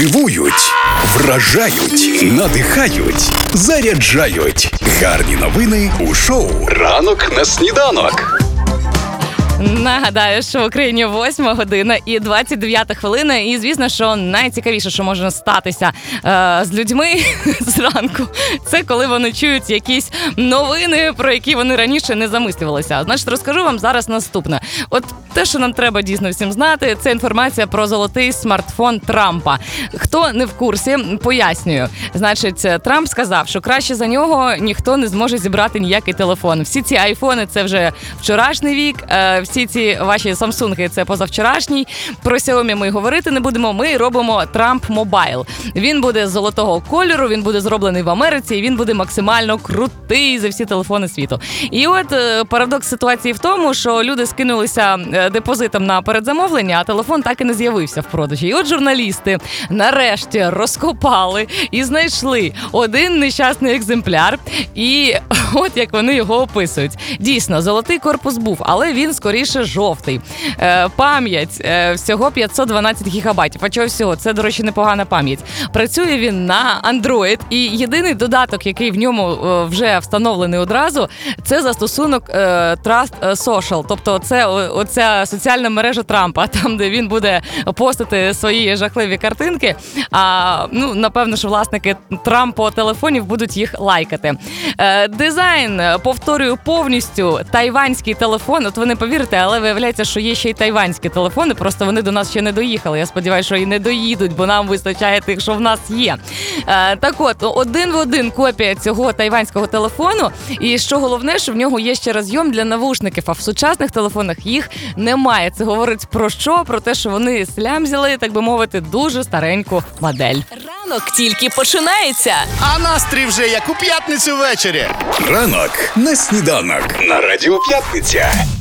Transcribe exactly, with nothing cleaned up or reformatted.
Дивують, вражають, надихають, заряджають. Гарні новини у шоу «Ранок на сніданок». Нагадаю, що в Україні восьма година і двадцять дев'ята хвилина. І, звісно, що найцікавіше, що може статися е, з людьми зранку, це коли вони чують якісь новини, про які вони раніше не замислювалися. Значить, розкажу вам зараз наступне. От те, що нам треба дійсно всім знати, це інформація про золотий смартфон Трампа. Хто не в курсі, пояснюю. Значить, Трамп сказав, що краще за нього ніхто не зможе зібрати ніякий телефон. Всі ці айфони – це вже вчорашній вік, е, всі ці ваші Самсунги – це позавчорашній. Про Xiaomi ми говорити не будемо, ми робимо Trump Mobile. Він буде золотого кольору, він буде зроблений в Америці, і він буде максимально крутий за всі телефони світу. І от е, парадокс ситуації в тому, що люди скинулися депозитом на передзамовлення, а телефон так і не з'явився в продажі. І от журналісти нарешті розкопали і знайшли один нещасний екземпляр, і от як вони його описують. Дійсно, золотий корпус був, але він скоріше жовтий. Е, пам'ять е, всього п'ятсот дванадцять гігабайтів. А чого всього? Це, до речі, непогана пам'ять. Працює він на Android, і єдиний додаток, який в ньому е, вже встановлений одразу, це застосунок е, Trust Social. Тобто це о, оця соціальна мережа Трампа, там, де він буде постити свої жахливі картинки. А, ну, напевно, що власники Трампо телефонів будуть їх лайкати. Е, дизайн, повторюю, повністю тайванський телефон. От ви не повірите, але виявляється, що є ще й тайванські телефони, просто вони до нас ще не доїхали. Я сподіваюся, що і не доїдуть, бо нам вистачає тих, що в нас є. Е, так от, один в один копія цього тайванського телефону, і що головне, що в нього є ще розйом для навушників, а в сучасних телефонах їх немає. Це говорить про що? Про те, що вони слямзили, так би мовити, дуже стареньку модель. Ранок тільки починається. А настрій вже як у п'ятницю ввечері. Ранок на сніданок на Радіо П'ятниця.